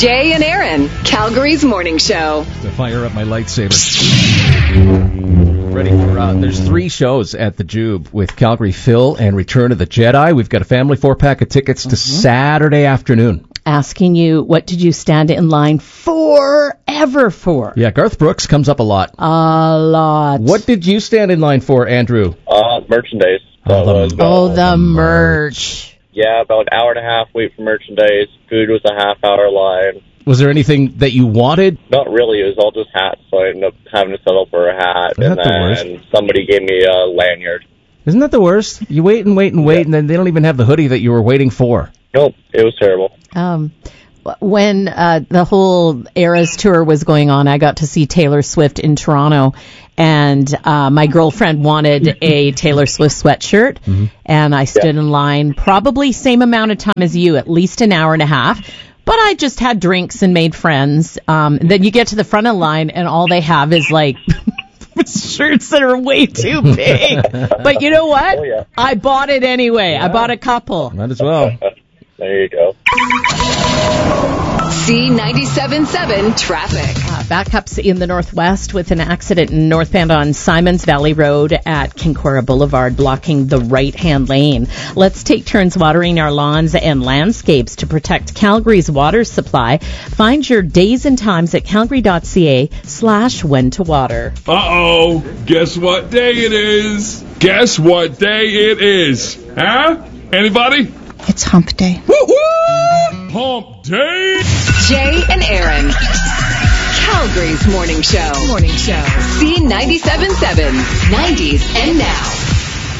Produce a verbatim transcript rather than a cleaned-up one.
Jay and Aaron, Calgary's morning show. To fire up my lightsaber. Ready for, uh, there's three shows at the Jube with Calgary Phil and Return of the Jedi. We've got a family four-pack of tickets to mm-hmm. Saturday afternoon. Asking you, what did you stand in line forever for? Yeah, Garth Brooks comes up a lot. A lot. What did you stand in line for, Andrew? Uh, merchandise. Oh, the, was, oh, the, the merch. Yeah, about an hour and a half wait for merchandise. Food was a half-hour line. Was there anything that you wanted? Not really. It was all just hats, so I ended up having to settle for a hat. Isn't and that then the worst? somebody gave me a lanyard. Isn't that the worst? You wait and wait and wait, yeah. and then they don't even have the hoodie that you were waiting for. Nope, it was terrible. Um, when uh, the whole Eras tour was going on, I got to see Taylor Swift in Toronto, and uh, my girlfriend wanted a Taylor Swift sweatshirt, mm-hmm. and I stood yeah. in line probably same amount of time as you, at least an hour and a half. But I just had drinks and made friends. Um, and then you get to the front of the line, and all they have is, like, shirts that are way too big. But you know what? Oh, yeah. I bought it anyway. Yeah. I bought a couple. Might as well. There you go. C ninety-seven point seven traffic. Uh, backups in the northwest with an accident in northbound on Simons Valley Road at Kincora Boulevard, blocking the right-hand lane. Let's take turns watering our lawns and landscapes to protect Calgary's water supply. Find your days and times at calgary.ca slash when to water. Uh-oh. Guess what day it is? Guess what day it is? Huh? Anybody? It's hump day. Woo-woo! Hump day! Jay and Aaron. Calgary's morning show. Morning show. C ninety-seven point seven. nineties and now.